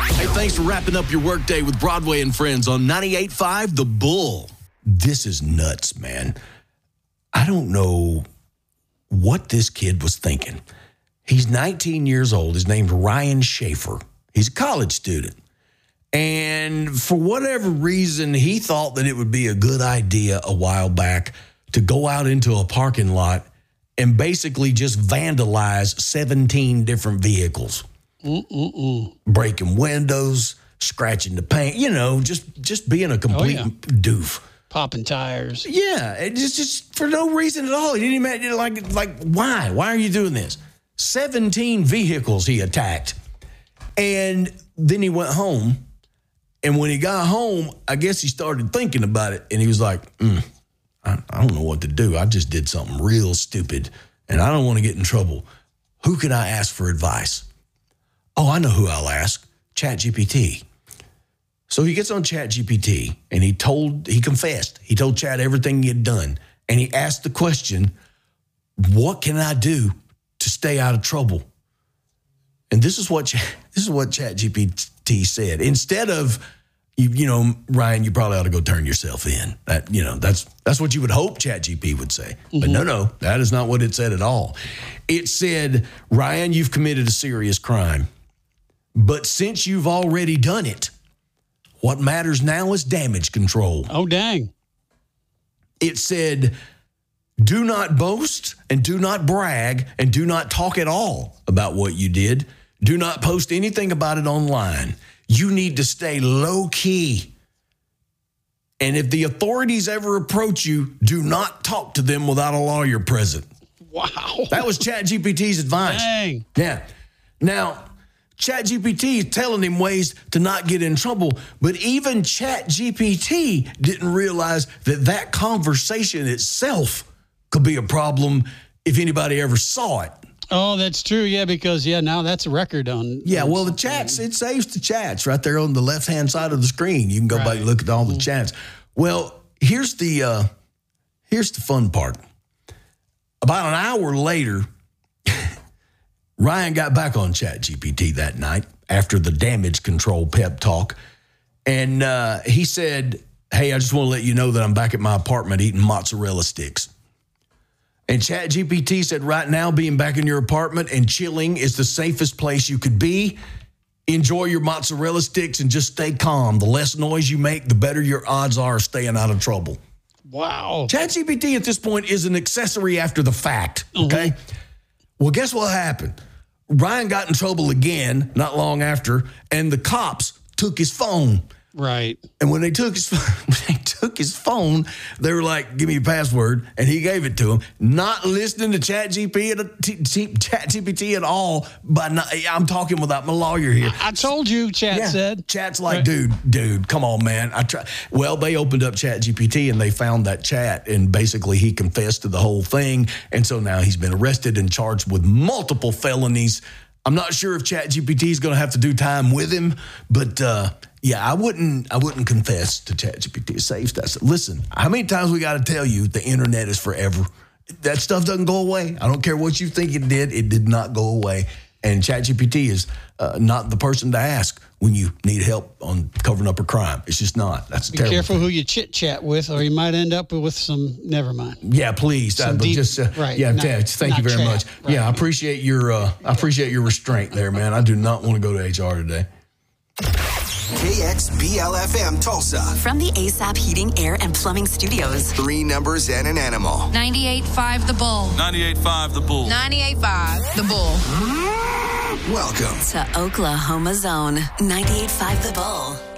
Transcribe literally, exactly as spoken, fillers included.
Hey, thanks for wrapping up your workday with Broadway and Friends on ninety-eight point five The Bull. This is nuts, man. I don't know what this kid was thinking. He's nineteen years old. His name's Ryan Schaefer. He's a college student. And for whatever reason, he thought that it would be a good idea a while back to go out into a parking lot and basically just vandalize seventeen different vehicles. Mm-mm-mm. Breaking windows, scratching the paint, you know, just, just being a complete oh, yeah. doof. Popping tires. Yeah, it just, just for no reason at all. He didn't even, like, like, why? Why are you doing this? seventeen vehicles he attacked. And then he went home. And when he got home, I guess he started thinking about it. And he was like, mm, I, I don't know what to do. I just did something real stupid. And I don't want to get in trouble. Who can I ask for advice? Oh, I know who I'll ask. ChatGPT. So he gets on ChatGPT and he told, he confessed. He told Chat everything he had done. And he asked the question, what can I do to stay out of trouble? And this is what this is what ChatGPT said. Instead of, you, you know, Ryan, you probably ought to go turn yourself in. That, you know, that's that's what you would hope ChatGPT would say. Mm-hmm. But no, no, that is not what it said at all. It said, Ryan, you've committed a serious crime. But since you've already done it, what matters now is damage control. Oh, dang. It said, do not boast and do not brag and do not talk at all about what you did. Do not post anything about it online. You need to stay low key. And if the authorities ever approach you, do not talk to them without a lawyer present. Wow. That was ChatGPT's advice. Dang. Yeah. Now, ChatGPT is telling him ways to not get in trouble, but even ChatGPT didn't realize that that conversation itself could be a problem if anybody ever saw it. Oh, that's true. Yeah, because, yeah, now that's a record on. Yeah, on well, the chats, it saves the chats right there on the left-hand side of the screen. You can go right. back and look at all the mm-hmm. chats. Well, here's the uh, here's the fun part. About an hour later, Ryan got back on ChatGPT that night after the damage control pep talk. And uh, he said, hey, I just want to let you know that I'm back at my apartment eating mozzarella sticks. And ChatGPT said, right now, being back in your apartment and chilling is the safest place you could be. Enjoy your mozzarella sticks and just stay calm. The less noise you make, the better your odds are of staying out of trouble. Wow. ChatGPT at this point is an accessory after the fact, okay? Mm-hmm. Well, guess what happened? Ryan got in trouble again not long after, and the cops took his phone. Right. And when they took his when they took his phone, they were like, give me your password. And he gave it to him, not listening to ChatGPT at all. But not, I'm talking without my lawyer here. I told you, Chat yeah. said. Chat's like, right. dude, dude, come on, man. I try. Well, they opened up ChatGPT and they found that chat. And basically he confessed to the whole thing. And so now he's been arrested and charged with multiple felonies. I'm not sure if ChatGPT is going to have to do time with him, but uh, yeah, I wouldn't. I wouldn't confess to ChatGPT. It's safe. That's, listen, how many times we got to tell you the internet is forever? That stuff doesn't go away. I don't care what you think it did. It did not go away. And ChatGPT is uh, not the person to ask when you need help on covering up a crime. It's just not. That's a Be terrible careful thing. who you chit chat with, or you might end up with some. Never mind. Yeah, please. Some Uh, deep, just uh, right, yeah, not, yeah, thank you very chat, much. right. Yeah, I appreciate your uh, I appreciate your restraint there, man. I do not want to go to H R today. K X B L F M Tulsa. From the A S A P Heating, Air, and Plumbing Studios. Three numbers and an animal. ninety-eight point five The Bull. ninety-eight point five The Bull. ninety-eight point five The Bull. Welcome To Oklahoma Zone. ninety-eight point five The Bull.